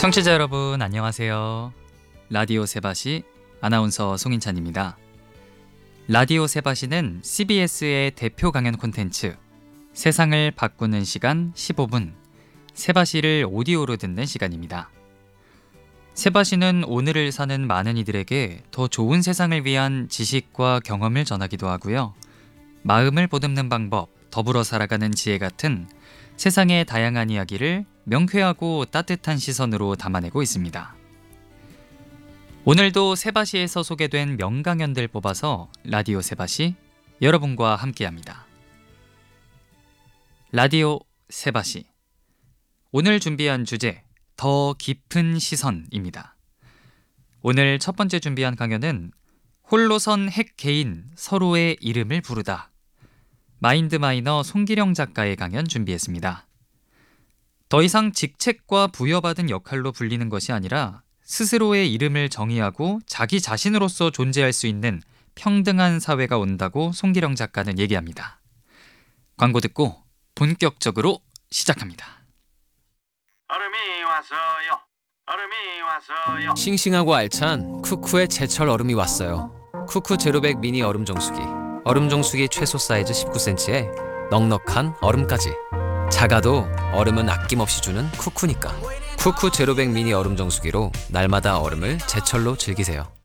청취자 여러분 안녕하세요. 라디오 세바시 아나운서 송인찬입니다. 라디오 세바시는 CBS의 대표 강연 콘텐츠 세상을 바꾸는 시간 15분 세바시를 오디오로 듣는 시간입니다. 세바시는 오늘을 사는 많은 이들에게 더 좋은 세상을 위한 지식과 경험을 전하기도 하고요. 마음을 보듬는 방법, 더불어 살아가는 지혜 같은 세상의 다양한 이야기를 명쾌하고 따뜻한 시선으로 담아내고 있습니다. 오늘도 세바시에서 소개된 명강연들 뽑아서 라디오 세바시 여러분과 함께합니다. 라디오 세바시 오늘 준비한 주제 더 깊은 시선입니다. 오늘 첫 번째 준비한 강연은 홀로선 핵 개인 서로의 이름을 부르다 마인드마이너 송기령 작가의 강연 준비했습니다. 더 이상 직책과 부여받은 역할로 불리는 것이 아니라 스스로의 이름을 정의하고 자기 자신으로서 존재할 수 있는 평등한 사회가 온다고 송기령 작가는 얘기합니다. 광고 듣고 본격적으로 시작합니다. 얼음이 왔어요. 얼음이 왔어요. 싱싱하고 알찬 쿠쿠의 제철 얼음이 왔어요. 쿠쿠 제로백 미니 얼음 정수기. 얼음 정수기 최소 사이즈 19cm에 넉넉한 얼음까지. 작아도 얼음은 아낌없이 주는 쿠쿠니까. 쿠쿠 제로백 미니 얼음 정수기로 날마다 얼음을 제철로 즐기세요.